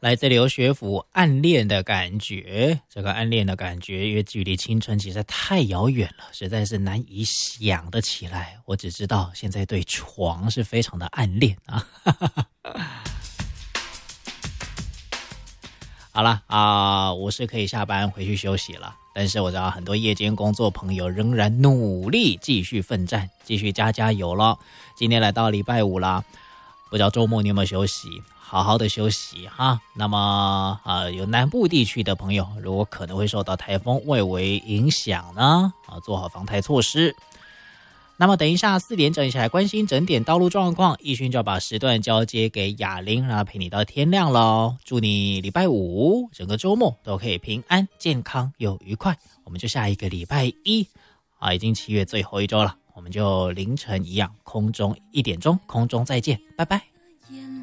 来自刘学府暗恋的感觉，这个暗恋的感觉，因为距离青春实在太遥远了，实在是难以想得起来。我只知道现在对床是非常的暗恋啊。好了啊，我是可以下班回去休息了，但是我知道很多夜间工作朋友仍然努力继续奋战，继续加油了。今天来到礼拜五啦，不知道周末你有没有休息？好好的休息哈。那么有南部地区的朋友，如果可能会受到台风外围影响呢，做好防台措施。那么等一下4点整一起来关心整点道路状况，奕迅就要把时段交接给雅玲，让她陪你到天亮咯。祝你礼拜五整个周末都可以平安健康又愉快。我们就下一个礼拜一已经7月最后一周了，我们就凌晨一样空中1点钟空中再见，拜拜。